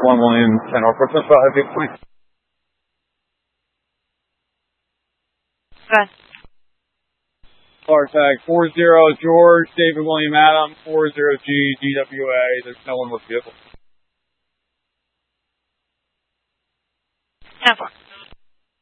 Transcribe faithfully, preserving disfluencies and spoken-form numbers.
one William, ten Norfolk, that's about it, please. Good. Car tag four zero George, David William Adam, four zero G D W A. There's no one with vehicle. ten four.